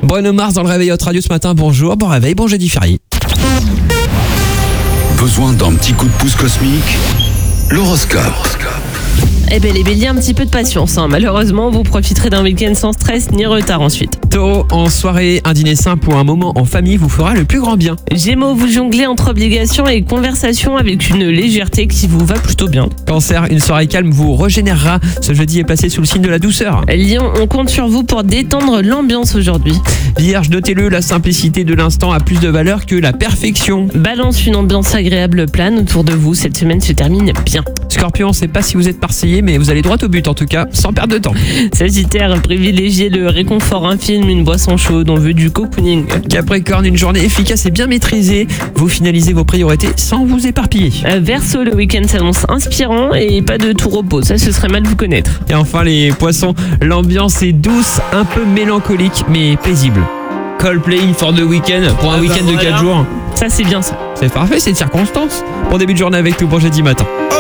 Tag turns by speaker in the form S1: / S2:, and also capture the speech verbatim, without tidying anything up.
S1: Bruno Mars dans le réveil Hot Radio ce matin. Bonjour, bon réveil, bon jeudi férié.
S2: Besoin d'un petit coup de pouce cosmique? L'horoscope.
S3: Eh bien les béliers, un petit peu de patience. Hein. Malheureusement, vous profiterez d'un week-end sans stress ni retard ensuite.
S1: Taureau, en soirée, un dîner simple ou un moment en famille vous fera le plus grand bien.
S3: Gémeaux, vous jonglez entre obligations et conversations avec une légèreté qui vous va plutôt bien.
S1: Cancer, une soirée calme vous régénérera. Ce jeudi est placé sous le signe de la douceur.
S3: Lion, on compte sur vous pour détendre l'ambiance aujourd'hui.
S1: Vierge, notez-le, la simplicité de l'instant a plus de valeur que la perfection.
S3: Balance, une ambiance agréable plane autour de vous. Cette semaine se termine bien.
S1: Scorpion, on ne sait pas si vous êtes marseillais, mais vous allez droit au but en tout cas, sans perdre de temps.
S3: Sagittaire, privilégiez le réconfort, un film, une boisson chaude, on veut du cocooning.
S1: Capricorne, une journée efficace et bien maîtrisée. Vous finalisez vos priorités sans vous éparpiller.
S3: Verseau, le week-end s'annonce inspirant et pas de tout repos, ça ce serait mal vous connaître.
S1: Et enfin les poissons, l'ambiance est douce, un peu mélancolique, mais paisible. Coldplay for the weekend, pour un
S3: Ah
S1: week-end
S3: bah
S1: de quatre
S3: voilà.
S1: jours.
S3: Ça c'est bien ça.
S1: C'est parfait, c'est de circonstance. Bon début de journée avec nous, bon jeudi matin.